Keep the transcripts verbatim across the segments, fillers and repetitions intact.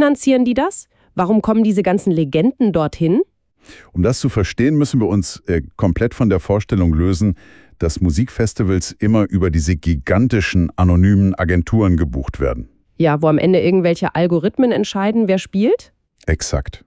finanzieren die das? Warum kommen diese ganzen Legenden dorthin? Um das zu verstehen, müssen wir uns äh, komplett von der Vorstellung lösen, dass Musikfestivals immer über diese gigantischen, anonymen Agenturen gebucht werden. Ja, wo am Ende irgendwelche Algorithmen entscheiden, wer spielt? Exakt.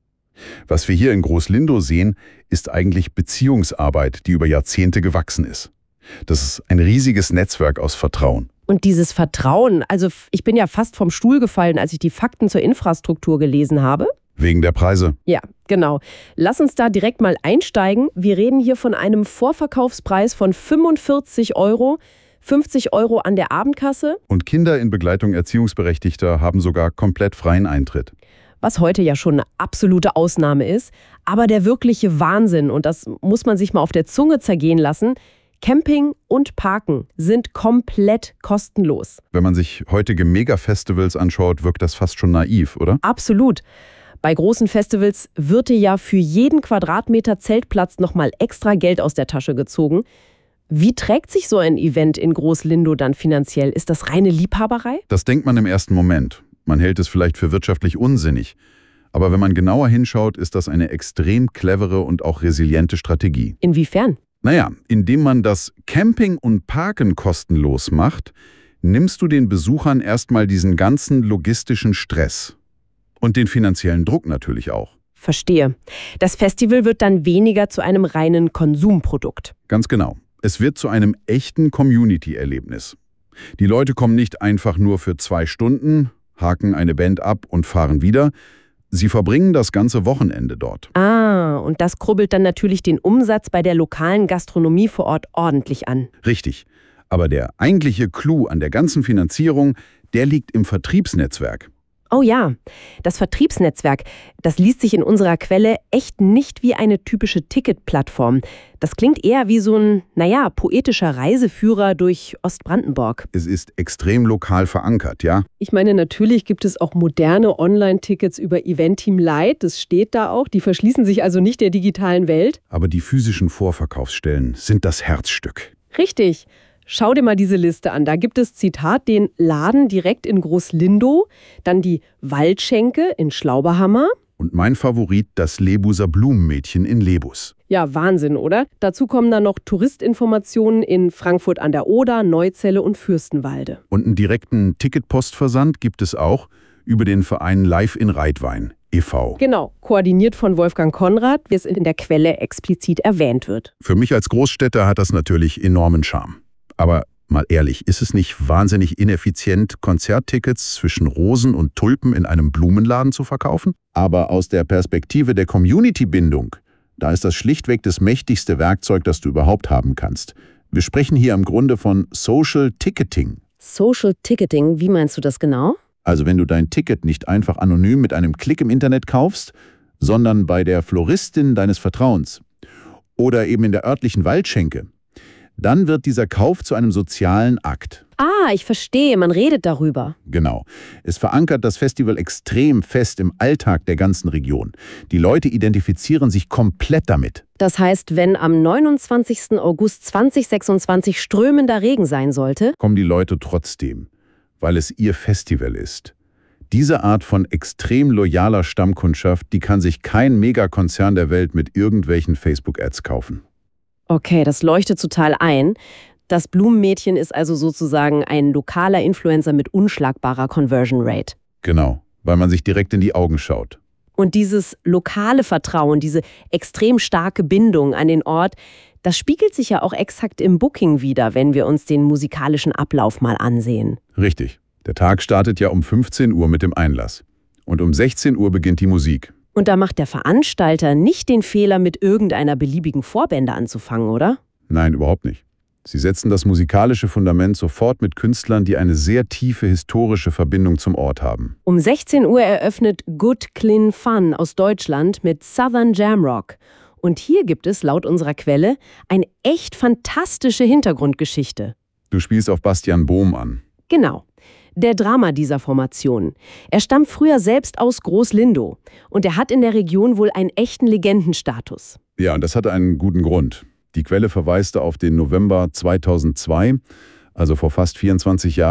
Was wir hier in Groß-Lindow sehen, ist eigentlich Beziehungsarbeit, die über Jahrzehnte gewachsen ist. Das ist ein riesiges Netzwerk aus Vertrauen. Und dieses Vertrauen, also ich bin ja fast vom Stuhl gefallen, als ich die Fakten zur Infrastruktur gelesen habe. Wegen der Preise? Ja, genau. Lass uns da direkt mal einsteigen. Wir reden hier von einem Vorverkaufspreis von fünfundvierzig Euro, fünfzig Euro an der Abendkasse. Und Kinder in Begleitung Erziehungsberechtigter haben sogar komplett freien Eintritt. Was heute ja schon eine absolute Ausnahme ist. Aber der wirkliche Wahnsinn, und das muss man sich mal auf der Zunge zergehen lassen, Camping und Parken sind komplett kostenlos. Wenn man sich heutige Mega-Festivals anschaut, wirkt das fast schon naiv, oder? Absolut. Bei großen Festivals wird dir ja für jeden Quadratmeter Zeltplatz nochmal extra Geld aus der Tasche gezogen. Wie trägt sich so ein Event in Groß-Lindow dann finanziell? Ist das reine Liebhaberei? Das denkt man im ersten Moment. Man hält es vielleicht für wirtschaftlich unsinnig. Aber wenn man genauer hinschaut, ist das eine extrem clevere und auch resiliente Strategie. Inwiefern? Naja, indem man das Camping und Parken kostenlos macht, nimmst du den Besuchern erstmal diesen ganzen logistischen Stress. Und den finanziellen Druck natürlich auch. Verstehe. Das Festival wird dann weniger zu einem reinen Konsumprodukt. Ganz genau. Es wird zu einem echten Community-Erlebnis. Die Leute kommen nicht einfach nur für zwei Stunden, haken eine Band ab und fahren wieder. Sie verbringen das ganze Wochenende dort. Ah, und das kurbelt dann natürlich den Umsatz bei der lokalen Gastronomie vor Ort ordentlich an. Richtig. Aber der eigentliche Clou an der ganzen Finanzierung, der liegt im Vertriebsnetzwerk. Oh ja, das Vertriebsnetzwerk, das liest sich in unserer Quelle echt nicht wie eine typische Ticketplattform. Das klingt eher wie so ein, naja, poetischer Reiseführer durch Ostbrandenburg. Es ist extrem lokal verankert, ja? Ich meine, natürlich gibt es auch moderne Online-Tickets über Eventim Lite, das steht da auch. Die verschließen sich also nicht der digitalen Welt. Aber die physischen Vorverkaufsstellen sind das Herzstück. Richtig. Schau dir mal diese Liste an. Da gibt es, Zitat, den Laden direkt in Groß-Lindow, dann die Waldschenke in Schlauberhammer. Und mein Favorit, das Lebuser Blumenmädchen in Lebus. Ja, Wahnsinn, oder? Dazu kommen dann noch Touristinformationen in Frankfurt an der Oder, Neuzelle und Fürstenwalde. Und einen direkten Ticketpostversand gibt es auch über den Verein Live in Reitwein e V Genau, koordiniert von Wolfgang Konrad, wie es in der Quelle explizit erwähnt wird. Für mich als Großstädter hat das natürlich enormen Charme. Aber mal ehrlich, ist es nicht wahnsinnig ineffizient, Konzerttickets zwischen Rosen und Tulpen in einem Blumenladen zu verkaufen? Aber aus der Perspektive der Community-Bindung, da ist das schlichtweg das mächtigste Werkzeug, das du überhaupt haben kannst. Wir sprechen hier im Grunde von Social Ticketing. Social Ticketing, wie meinst du das genau? Also wenn du dein Ticket nicht einfach anonym mit einem Klick im Internet kaufst, sondern bei der Floristin deines Vertrauens oder eben in der örtlichen Waldschenke, dann wird dieser Kauf zu einem sozialen Akt. Ah, ich verstehe, man redet darüber. Genau. Es verankert das Festival extrem fest im Alltag der ganzen Region. Die Leute identifizieren sich komplett damit. Das heißt, wenn am neunundzwanzigsten August zweitausendsechsundzwanzig strömender Regen sein sollte, kommen die Leute trotzdem, weil es ihr Festival ist. Diese Art von extrem loyaler Stammkundschaft, die kann sich kein Megakonzern der Welt mit irgendwelchen Facebook-Ads kaufen. Okay, das leuchtet total ein. Das Blumenmädchen ist also sozusagen ein lokaler Influencer mit unschlagbarer Conversion Rate. Genau, weil man sich direkt in die Augen schaut. Und dieses lokale Vertrauen, diese extrem starke Bindung an den Ort, das spiegelt sich ja auch exakt im Booking wider, wenn wir uns den musikalischen Ablauf mal ansehen. Richtig. Der Tag startet ja um fünfzehn Uhr mit dem Einlass. Und um sechzehn Uhr beginnt die Musik. Und da macht der Veranstalter nicht den Fehler, mit irgendeiner beliebigen Vorbände anzufangen, oder? Nein, überhaupt nicht. Sie setzen das musikalische Fundament sofort mit Künstlern, die eine sehr tiefe historische Verbindung zum Ort haben. Um sechzehn Uhr eröffnet Good Clean Fun aus Deutschland mit Southern Jamrock. Und hier gibt es, laut unserer Quelle, eine echt fantastische Hintergrundgeschichte. Du spielst auf Bastian Bohm an. Genau. Der Drama dieser Formation. Er stammt früher selbst aus Groß-Lindow und er hat in der Region wohl einen echten Legendenstatus. Ja, und das hatte einen guten Grund. Die Quelle verweiste auf den November zweitausendzwei, also vor fast vierundzwanzig Jahren.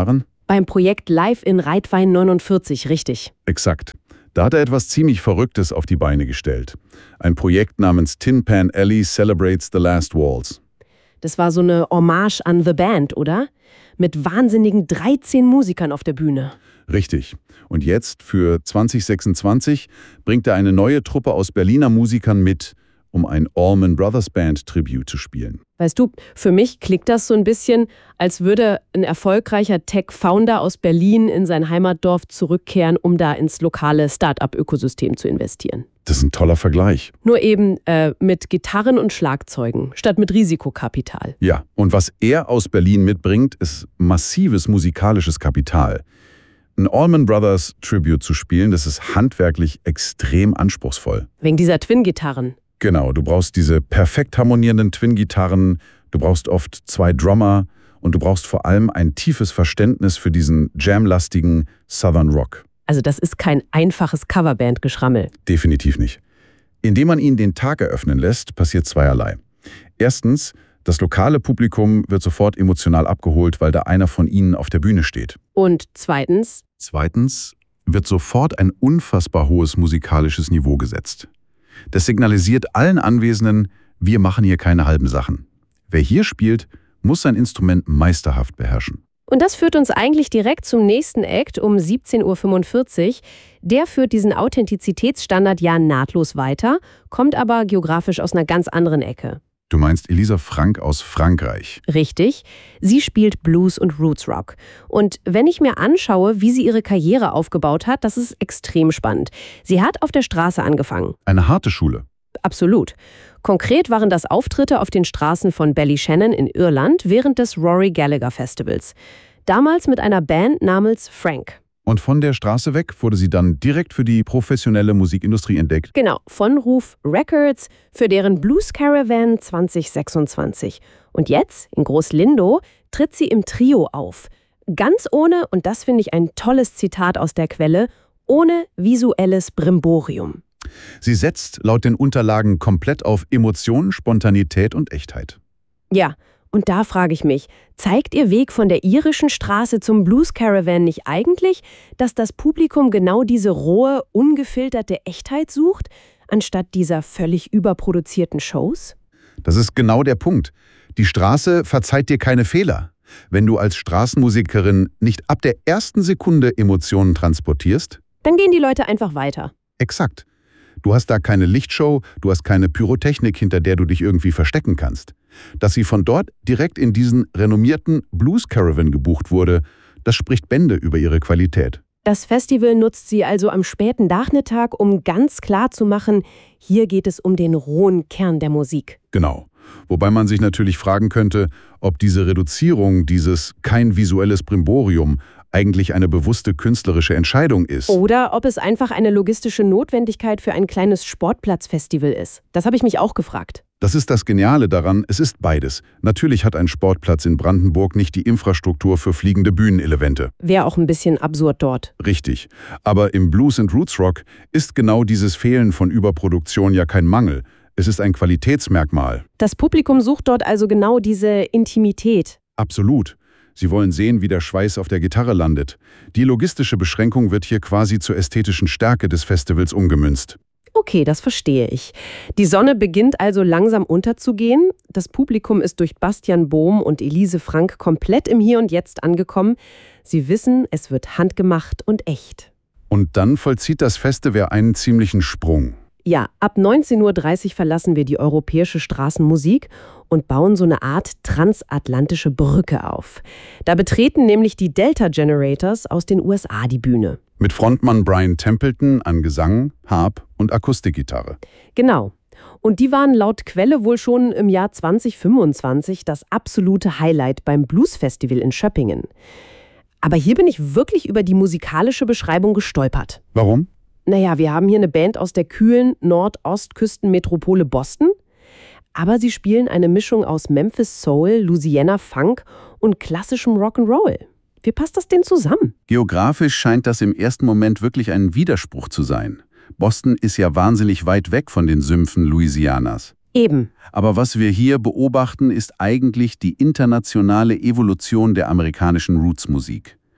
Beim Projekt Live in Reitwein neunundvierzig, richtig. Exakt. Da hat er etwas ziemlich Verrücktes auf die Beine gestellt. Ein Projekt namens Tin Pan Alley Celebrates the Last Waltz. Das war so eine Hommage an The Band, oder? Mit wahnsinnigen dreizehn Musikern auf der Bühne. Richtig. Und jetzt, für zwanzig sechsundzwanzig, bringt er eine neue Truppe aus Berliner Musikern mit, um ein Allman Brothers Band Tribute zu spielen. Weißt du, für mich klingt das so ein bisschen, als würde ein erfolgreicher Tech-Founder aus Berlin in sein Heimatdorf zurückkehren, um da ins lokale Start-up-Ökosystem zu investieren. Das ist ein toller Vergleich. Nur eben äh, mit Gitarren und Schlagzeugen, statt mit Risikokapital. Ja, und was er aus Berlin mitbringt, ist massives musikalisches Kapital. Ein Allman Brothers Tribute zu spielen, das ist handwerklich extrem anspruchsvoll. Wegen dieser Twin-Gitarren. Genau, du brauchst diese perfekt harmonierenden Twin-Gitarren, du brauchst oft zwei Drummer und du brauchst vor allem ein tiefes Verständnis für diesen jamlastigen Southern Rock. Also das ist kein einfaches Coverband-Geschrammel. Definitiv nicht. Indem man ihn den Tag eröffnen lässt, passiert zweierlei. Erstens, das lokale Publikum wird sofort emotional abgeholt, weil da einer von ihnen auf der Bühne steht. Und zweitens? Zweitens wird sofort ein unfassbar hohes musikalisches Niveau gesetzt. Das signalisiert allen Anwesenden, wir machen hier keine halben Sachen. Wer hier spielt, muss sein Instrument meisterhaft beherrschen. Und das führt uns eigentlich direkt zum nächsten Act um siebzehn Uhr fünfundvierzig. Der führt diesen Authentizitätsstandard ja nahtlos weiter, kommt aber geografisch aus einer ganz anderen Ecke. Du meinst Elisa Frank aus Frankreich. Richtig. Sie spielt Blues und Roots Rock. Und wenn ich mir anschaue, wie sie ihre Karriere aufgebaut hat, das ist extrem spannend. Sie hat auf der Straße angefangen. Eine harte Schule. Absolut. Konkret waren das Auftritte auf den Straßen von Ballyshannon in Irland während des Rory Gallagher Festivals. Damals mit einer Band namens Frank. Und von der Straße weg wurde sie dann direkt für die professionelle Musikindustrie entdeckt. Genau, von Ruf Records für deren Blues Caravan zwanzig sechsundzwanzig. Und jetzt, in Groß-Lindow, tritt sie im Trio auf. Ganz ohne, und das finde ich ein tolles Zitat aus der Quelle, ohne visuelles Brimborium. Sie setzt laut den Unterlagen komplett auf Emotionen, Spontanität und Echtheit. Ja, und da frage ich mich, zeigt ihr Weg von der irischen Straße zum Blues Caravan nicht eigentlich, dass das Publikum genau diese rohe, ungefilterte Echtheit sucht, anstatt dieser völlig überproduzierten Shows? Das ist genau der Punkt. Die Straße verzeiht dir keine Fehler. Wenn du als Straßenmusikerin nicht ab der ersten Sekunde Emotionen transportierst, dann gehen die Leute einfach weiter. Exakt. Du hast da keine Lichtshow, du hast keine Pyrotechnik, hinter der du dich irgendwie verstecken kannst. Dass sie von dort direkt in diesen renommierten Blues Caravan gebucht wurde, das spricht Bände über ihre Qualität. Das Festival nutzt sie also am späten Nachmittag, um ganz klar zu machen, hier geht es um den rohen Kern der Musik. Genau. Wobei man sich natürlich fragen könnte, ob diese Reduzierung, dieses kein visuelles Brimborium, eigentlich eine bewusste künstlerische Entscheidung ist. Oder ob es einfach eine logistische Notwendigkeit für ein kleines Sportplatzfestival ist. Das habe ich mich auch gefragt. Das ist das Geniale daran, es ist beides. Natürlich hat ein Sportplatz in Brandenburg nicht die Infrastruktur für fliegende Bühnenelemente. Wäre auch ein bisschen absurd dort. Richtig. Aber im Blues and Roots Rock ist genau dieses Fehlen von Überproduktion ja kein Mangel. Es ist ein Qualitätsmerkmal. Das Publikum sucht dort also genau diese Intimität. Absolut. Sie wollen sehen, wie der Schweiß auf der Gitarre landet. Die logistische Beschränkung wird hier quasi zur ästhetischen Stärke des Festivals umgemünzt. Okay, das verstehe ich. Die Sonne beginnt also langsam unterzugehen. Das Publikum ist durch Bastian Bohm und Elise Frank komplett im Hier und Jetzt angekommen. Sie wissen, es wird handgemacht und echt. Und dann vollzieht das Festival einen ziemlichen Sprung. Ja, ab neunzehn Uhr dreißig verlassen wir die europäische Straßenmusik und bauen so eine Art transatlantische Brücke auf. Da betreten nämlich die Delta Generators aus den U S A die Bühne. Mit Frontmann Brian Templeton an Gesang, Harp und Akustikgitarre. Genau. Und die waren laut Quelle wohl schon im Jahr zwanzig fünfundzwanzig das absolute Highlight beim Blues-Festival in Schöppingen. Aber hier bin ich wirklich über die musikalische Beschreibung gestolpert. Warum? Naja, wir haben hier eine Band aus der kühlen Nordostküstenmetropole Boston, aber sie spielen eine Mischung aus Memphis Soul, Louisiana Funk und klassischem Rock'n'Roll. Wie passt das denn zusammen? Geografisch scheint das im ersten Moment wirklich ein Widerspruch zu sein. Boston ist ja wahnsinnig weit weg von den Sümpfen Louisianas. Eben. Aber was wir hier beobachten, ist eigentlich die internationale Evolution der amerikanischen Roots-Musik.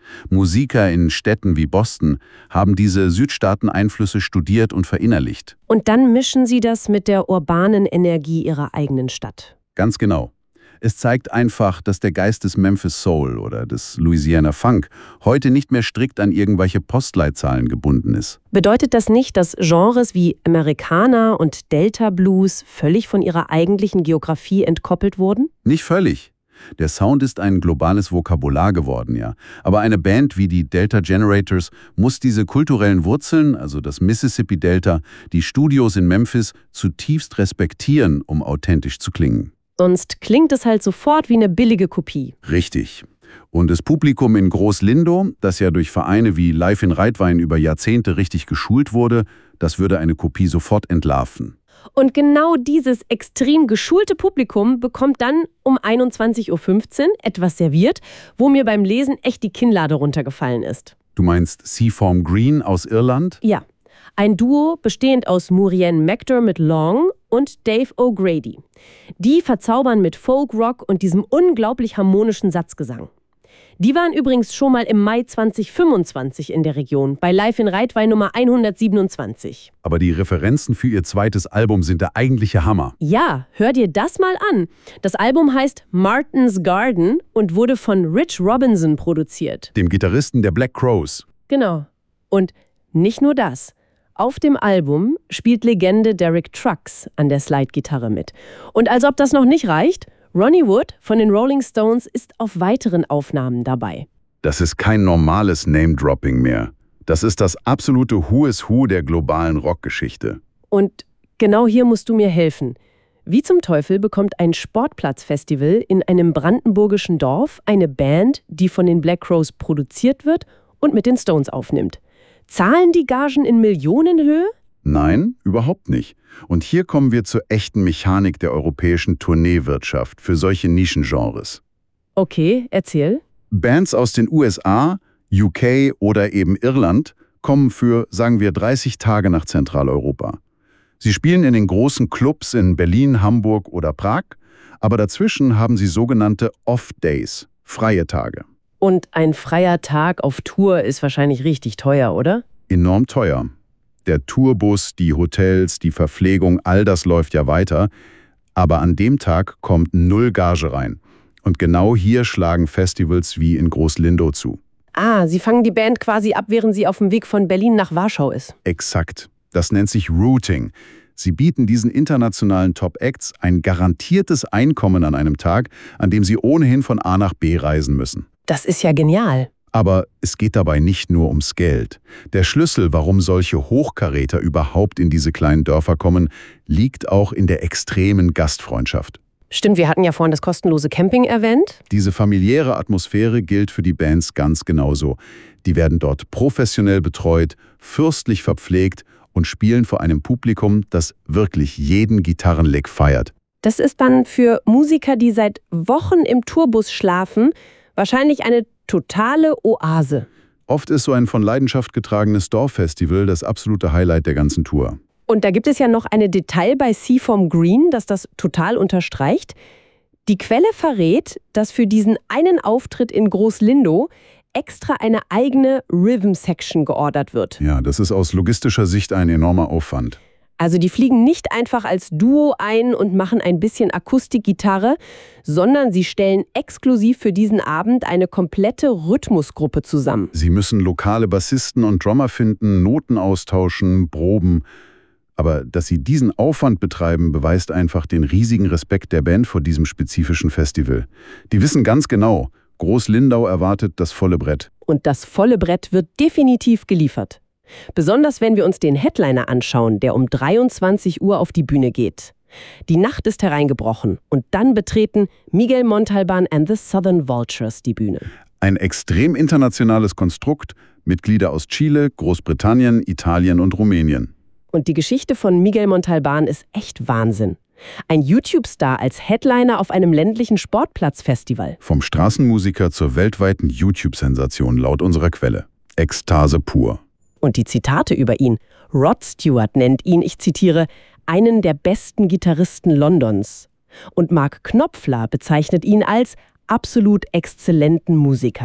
Musiker in Städten wie Boston haben diese Südstaaten-Einflüsse studiert und verinnerlicht. Und dann mischen sie das mit der urbanen Energie ihrer eigenen Stadt. Ganz genau. Es zeigt einfach, dass der Geist des Memphis Soul oder des Louisiana Funk heute nicht mehr strikt an irgendwelche Postleitzahlen gebunden ist. Bedeutet das nicht, dass Genres wie Americana und Delta Blues völlig von ihrer eigentlichen Geografie entkoppelt wurden? Nicht völlig. Der Sound ist ein globales Vokabular geworden, ja. Aber eine Band wie die Delta Generators muss diese kulturellen Wurzeln, also das Mississippi Delta, die Studios in Memphis, zutiefst respektieren, um authentisch zu klingen. Sonst klingt es halt sofort wie eine billige Kopie. Richtig. Und das Publikum in Groß-Lindow, das ja durch Vereine wie Live in Reitwein über Jahrzehnte richtig geschult wurde, das würde eine Kopie sofort entlarven. Und genau dieses extrem geschulte Publikum bekommt dann um einundzwanzig Uhr fünfzehn etwas serviert, wo mir beim Lesen echt die Kinnlade runtergefallen ist. Du meinst Seaform Green aus Irland? Ja. Ein Duo bestehend aus Murienne McDermott Long und Dave O'Grady. Die verzaubern mit Folk-Rock und diesem unglaublich harmonischen Satzgesang. Die waren übrigens schon mal im Mai zwanzig fünfundzwanzig in der Region, bei Live in Reitwein Nummer hundertsiebenundzwanzig. Aber die Referenzen für ihr zweites Album sind der eigentliche Hammer. Ja, hör dir das mal an. Das Album heißt Martin's Garden und wurde von Rich Robinson produziert. Dem Gitarristen der Black Crowes. Genau. Und nicht nur das. Auf dem Album spielt Legende Derek Trucks an der Slide-Gitarre mit. Und als ob das noch nicht reicht, Ronnie Wood von den Rolling Stones ist auf weiteren Aufnahmen dabei. Das ist kein normales Name-Dropping mehr. Das ist das absolute Who is Who der globalen Rockgeschichte. Und genau hier musst du mir helfen. Wie zum Teufel bekommt ein Sportplatzfestival in einem brandenburgischen Dorf eine Band, die von den Black Crowes produziert wird und mit den Stones aufnimmt? Zahlen die Gagen in Millionenhöhe? Nein, überhaupt nicht. Und hier kommen wir zur echten Mechanik der europäischen Tourneewirtschaft für solche Nischengenres. Okay, erzähl. Bands aus den U S A, U K oder eben Irland kommen für, sagen wir, dreißig Tage nach Zentraleuropa. Sie spielen in den großen Clubs in Berlin, Hamburg oder Prag, aber dazwischen haben sie sogenannte Off-Days, freie Tage. Und ein freier Tag auf Tour ist wahrscheinlich richtig teuer, oder? Enorm teuer. Der Tourbus, die Hotels, die Verpflegung, all das läuft ja weiter. Aber an dem Tag kommt null Gage rein. Und genau hier schlagen Festivals wie in Groß-Lindow zu. Ah, sie fangen die Band quasi ab, während sie auf dem Weg von Berlin nach Warschau ist. Exakt. Das nennt sich Routing. Sie bieten diesen internationalen Top-Acts ein garantiertes Einkommen an einem Tag, an dem sie ohnehin von A nach B reisen müssen. Das ist ja genial. Aber es geht dabei nicht nur ums Geld. Der Schlüssel, warum solche Hochkaräter überhaupt in diese kleinen Dörfer kommen, liegt auch in der extremen Gastfreundschaft. Stimmt, wir hatten ja vorhin das kostenlose Camping erwähnt. Diese familiäre Atmosphäre gilt für die Bands ganz genauso. Die werden dort professionell betreut, fürstlich verpflegt und spielen vor einem Publikum, das wirklich jeden Gitarrenlick feiert. Das ist dann für Musiker, die seit Wochen im Tourbus schlafen, wahrscheinlich eine totale Oase. Oft ist so ein von Leidenschaft getragenes Dorffestival das absolute Highlight der ganzen Tour. Und da gibt es ja noch ein Detail bei Seaform Green, das das total unterstreicht. Die Quelle verrät, dass für diesen einen Auftritt in Groß-Lindow extra eine eigene Rhythm-Section geordert wird. Ja, das ist aus logistischer Sicht ein enormer Aufwand. Also die fliegen nicht einfach als Duo ein und machen ein bisschen Akustikgitarre, sondern sie stellen exklusiv für diesen Abend eine komplette Rhythmusgruppe zusammen. Sie müssen lokale Bassisten und Drummer finden, Noten austauschen, proben. Aber dass sie diesen Aufwand betreiben, beweist einfach den riesigen Respekt der Band vor diesem spezifischen Festival. Die wissen ganz genau, Groß-Lindow erwartet das volle Brett. Und das volle Brett wird definitiv geliefert. Besonders wenn wir uns den Headliner anschauen, der um dreiundzwanzig Uhr auf die Bühne geht. Die Nacht ist hereingebrochen und dann betreten Miguel Montalban and the Southern Vultures die Bühne. Ein extrem internationales Konstrukt, Mitglieder aus Chile, Großbritannien, Italien und Rumänien. Und die Geschichte von Miguel Montalban ist echt Wahnsinn. Ein YouTube-Star als Headliner auf einem ländlichen Sportplatzfestival. Vom Straßenmusiker zur weltweiten YouTube-Sensation laut unserer Quelle. Ekstase pur. Und die Zitate über ihn. Rod Stewart nennt ihn, ich zitiere, einen der besten Gitarristen Londons. Und Mark Knopfler bezeichnet ihn als absolut exzellenten Musiker.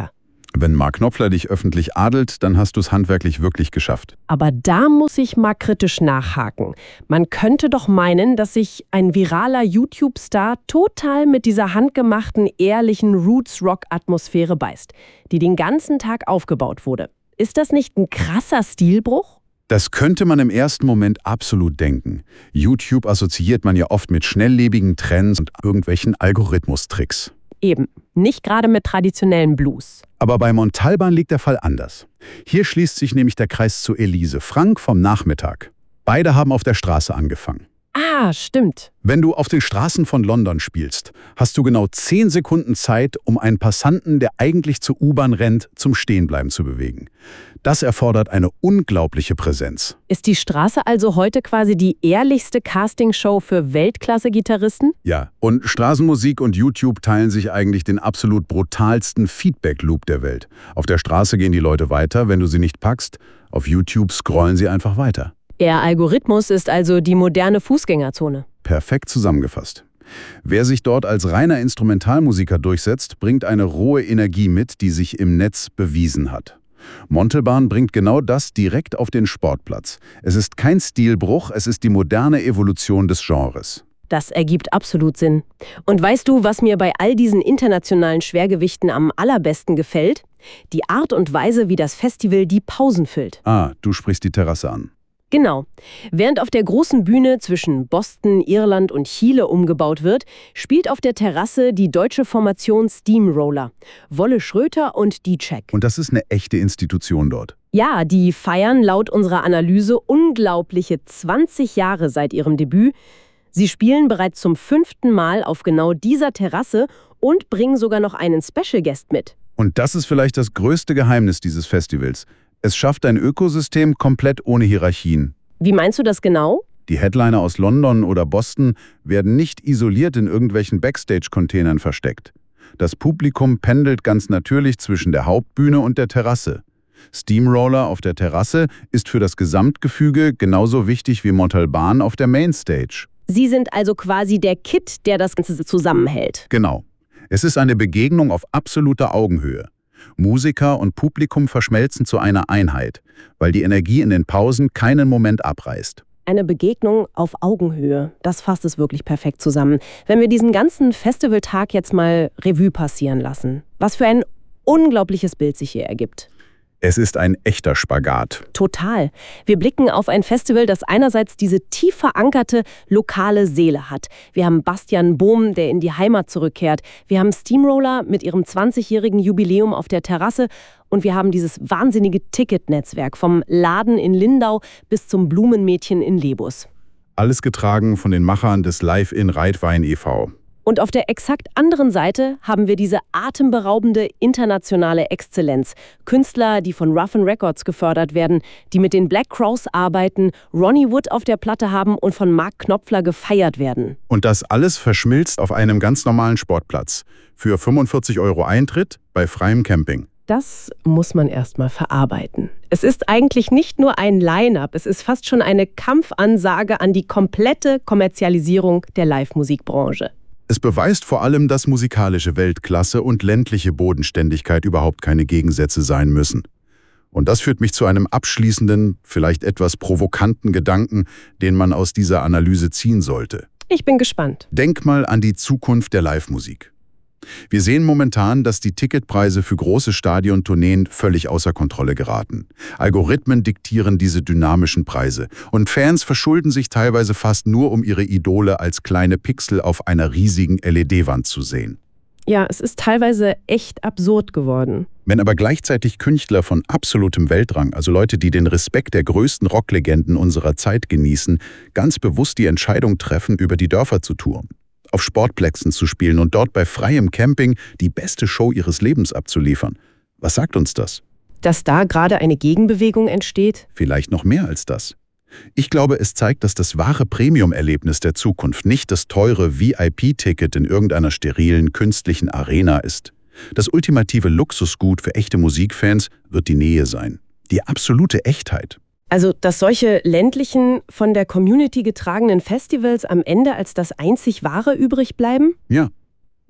Wenn Mark Knopfler dich öffentlich adelt, dann hast du es handwerklich wirklich geschafft. Aber da muss ich mal kritisch nachhaken. Man könnte doch meinen, dass sich ein viraler YouTube-Star total mit dieser handgemachten, ehrlichen Roots-Rock-Atmosphäre beißt, die den ganzen Tag aufgebaut wurde. Ist das nicht ein krasser Stilbruch? Das könnte man im ersten Moment absolut denken. YouTube assoziiert man ja oft mit schnelllebigen Trends und irgendwelchen Algorithmustricks. Eben, nicht gerade mit traditionellen Blues. Aber bei Montalban liegt der Fall anders. Hier schließt sich nämlich der Kreis zu Elise Frank vom Nachmittag. Beide haben auf der Straße angefangen. Ah, stimmt. Wenn du auf den Straßen von London spielst, hast du genau zehn Sekunden Zeit, um einen Passanten, der eigentlich zur U-Bahn rennt, zum Stehenbleiben zu bewegen. Das erfordert eine unglaubliche Präsenz. Ist die Straße also heute quasi die ehrlichste Castingshow für Weltklasse-Gitarristen? Ja, und Straßenmusik und YouTube teilen sich eigentlich den absolut brutalsten Feedback-Loop der Welt. Auf der Straße gehen die Leute weiter, wenn du sie nicht packst. Auf YouTube scrollen sie einfach weiter. Der Algorithmus ist also die moderne Fußgängerzone. Perfekt zusammengefasst. Wer sich dort als reiner Instrumentalmusiker durchsetzt, bringt eine rohe Energie mit, die sich im Netz bewiesen hat. Montalban bringt genau das direkt auf den Sportplatz. Es ist kein Stilbruch, es ist die moderne Evolution des Genres. Das ergibt absolut Sinn. Und weißt du, was mir bei all diesen internationalen Schwergewichten am allerbesten gefällt? Die Art und Weise, wie das Festival die Pausen füllt. Ah, du sprichst die Terrasse an. Genau. Während auf der großen Bühne zwischen Boston, Irland und Chile umgebaut wird, spielt auf der Terrasse die deutsche Formation Steamroller. Wolle Schröter und die Check. Und das ist eine echte Institution dort. Ja, die feiern laut unserer Analyse unglaubliche zwanzig Jahre seit ihrem Debüt. Sie spielen bereits zum fünften Mal auf genau dieser Terrasse und bringen sogar noch einen Special Guest mit. Und das ist vielleicht das größte Geheimnis dieses Festivals. Es schafft ein Ökosystem komplett ohne Hierarchien. Wie meinst du das genau? Die Headliner aus London oder Boston werden nicht isoliert in irgendwelchen Backstage-Containern versteckt. Das Publikum pendelt ganz natürlich zwischen der Hauptbühne und der Terrasse. Steamroller auf der Terrasse ist für das Gesamtgefüge genauso wichtig wie Montalban auf der Mainstage. Sie sind also quasi der Kitt, der das Ganze zusammenhält. Genau. Es ist eine Begegnung auf absoluter Augenhöhe. Musiker und Publikum verschmelzen zu einer Einheit, weil die Energie in den Pausen keinen Moment abreißt. Eine Begegnung auf Augenhöhe, das fasst es wirklich perfekt zusammen. Wenn wir diesen ganzen Festivaltag jetzt mal Revue passieren lassen, was für ein unglaubliches Bild sich hier ergibt. Es ist ein echter Spagat. Total. Wir blicken auf ein Festival, das einerseits diese tief verankerte lokale Seele hat. Wir haben Bastian Bohm, der in die Heimat zurückkehrt. Wir haben Steamroller mit ihrem zwanzigjährigen Jubiläum auf der Terrasse. Und wir haben dieses wahnsinnige Ticketnetzwerk vom Laden in Lindau bis zum Blumenmädchen in Lebus. Alles getragen von den Machern des Live-In Reitwein e V Und auf der exakt anderen Seite haben wir diese atemberaubende internationale Exzellenz. Künstler, die von Ruffin Records gefördert werden, die mit den Black Crowes arbeiten, Ronnie Wood auf der Platte haben und von Mark Knopfler gefeiert werden. Und das alles verschmilzt auf einem ganz normalen Sportplatz. Für fünfundvierzig Euro Eintritt bei freiem Camping. Das muss man erstmal verarbeiten. Es ist eigentlich nicht nur ein Line-up, es ist fast schon eine Kampfansage an die komplette Kommerzialisierung der Live-Musikbranche. Es beweist vor allem, dass musikalische Weltklasse und ländliche Bodenständigkeit überhaupt keine Gegensätze sein müssen. Und das führt mich zu einem abschließenden, vielleicht etwas provokanten Gedanken, den man aus dieser Analyse ziehen sollte. Ich bin gespannt. Denk mal an die Zukunft der Live-Musik. Wir sehen momentan, dass die Ticketpreise für große Stadiontourneen völlig außer Kontrolle geraten. Algorithmen diktieren diese dynamischen Preise und Fans verschulden sich teilweise fast nur, um ihre Idole als kleine Pixel auf einer riesigen L E D-Wand zu sehen. Ja, es ist teilweise echt absurd geworden. Wenn aber gleichzeitig Künstler von absolutem Weltrang, also Leute, die den Respekt der größten Rocklegenden unserer Zeit genießen, ganz bewusst die Entscheidung treffen, über die Dörfer zu touren, auf Sportplätzen zu spielen und dort bei freiem Camping die beste Show ihres Lebens abzuliefern. Was sagt uns das? Dass da gerade eine Gegenbewegung entsteht? Vielleicht noch mehr als das. Ich glaube, es zeigt, dass das wahre Premium-Erlebnis der Zukunft nicht das teure V I P-Ticket in irgendeiner sterilen, künstlichen Arena ist. Das ultimative Luxusgut für echte Musikfans wird die Nähe sein. Die absolute Echtheit. Also, dass solche ländlichen, von der Community getragenen Festivals am Ende als das einzig Wahre übrig bleiben? Ja,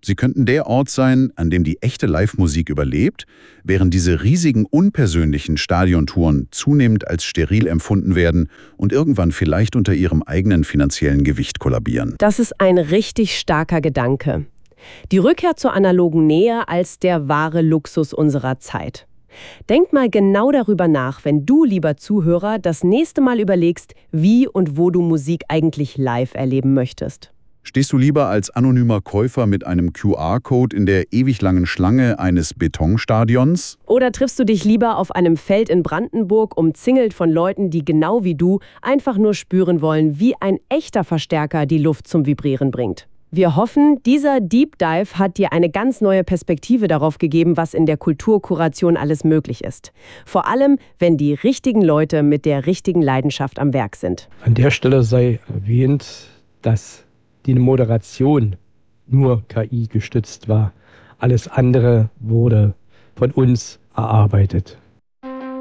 Sie könnten der Ort sein, an dem die echte Live-Musik überlebt, während diese riesigen, unpersönlichen Stadiontouren zunehmend als steril empfunden werden und irgendwann vielleicht unter ihrem eigenen finanziellen Gewicht kollabieren. Das ist ein richtig starker Gedanke. Die Rückkehr zur analogen Nähe als der wahre Luxus unserer Zeit. Denk mal genau darüber nach, wenn du, lieber Zuhörer, das nächste Mal überlegst, wie und wo du Musik eigentlich live erleben möchtest. Stehst du lieber als anonymer Käufer mit einem Q R-Code in der ewig langen Schlange eines Betonstadions? Oder triffst du dich lieber auf einem Feld in Brandenburg, umzingelt von Leuten, die genau wie du einfach nur spüren wollen, wie ein echter Verstärker die Luft zum Vibrieren bringt? Wir hoffen, dieser Deep Dive hat dir eine ganz neue Perspektive darauf gegeben, was in der Kulturkuration alles möglich ist. Vor allem, wenn die richtigen Leute mit der richtigen Leidenschaft am Werk sind. An der Stelle sei erwähnt, dass die Moderation nur K I gestützt war. Alles andere wurde von uns erarbeitet.